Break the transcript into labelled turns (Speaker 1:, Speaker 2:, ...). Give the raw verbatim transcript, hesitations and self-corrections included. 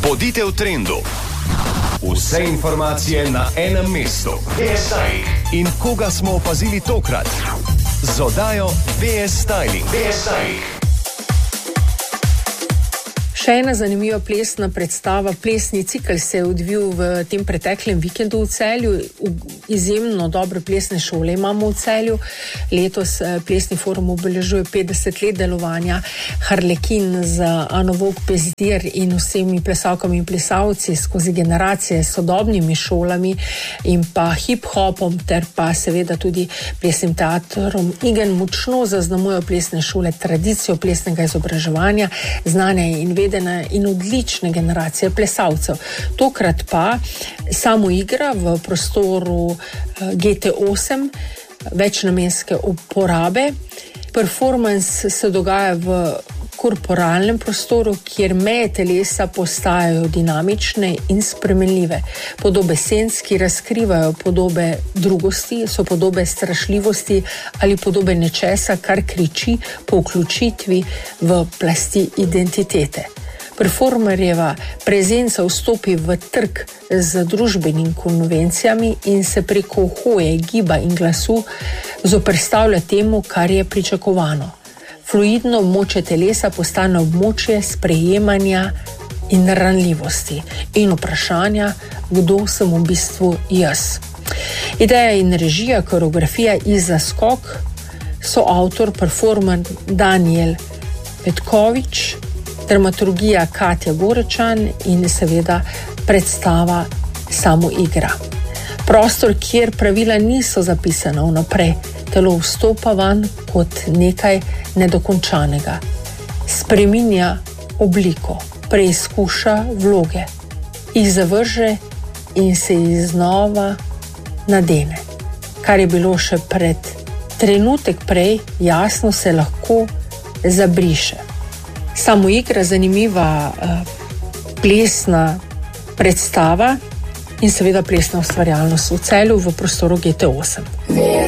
Speaker 1: Bodite v trendu. Vse informacije na enem mestu. B S Styling. In koga smo opazili tokrat? Z oddajo B S Styling. B S Styling.
Speaker 2: Še ena zanimiva plesna predstava, plesni cikel se je odvil v tem preteklem vikendu v Celju. Izjemno dobre plesne šole imamo v Celju. Letos plesni forum obeležuje petdeset let delovanja. Harlekin z Ano Vovk-Pezdir in vsemi plesalkami in plesalci skozi generacije s sodobnimi šolami in pa hip-hopom ter pa seveda tudi plesnim teatrom Igen močno zaznamujejo plesne šole tradicijo plesnega izobraževanja, znanja in vedenja in odlične generacije plesalcev. Tokrat pa samoigra v prostoru G T osem, večnamenske uporabe. Performance se dogaja v korporalnem prostoru, kjer meje telesa postajajo dinamične in spremenljive. Podobe senc, ki razkrivajo podobe drugosti, so podobe strašljivosti ali podobe nečesa, kar kriči po vključitvi v plasti identitete. Performerjeva prezenca vstopi v trk z družbenim konvencijami in se preko hoje, giba in glasu zoperstavlja temu, kar je pričakovano. Fluidno območje telesa postane območje sprejemanja in ranljivosti in vprašanja, kdo sem v bistvu jaz. Ideja in režija, koreografija Iza Skok, so avtor performer Danijel Petkovič, dramaturgija Katja Gorečan in seveda predstava samoigra. Prostor, kjer pravila niso zapisana vnaprej, telo vstopa van kot nekaj nedokončanega. Spreminja obliko, preizkuša vloge, jih zavrže in se jih znova nadene. Kar je bilo še pred trenutek prej, jasno se lahko zabriše. Samoigra, zanimiva uh, plesna predstava in seveda plesna ustvarjalnost v Celju v prostoru G T osem.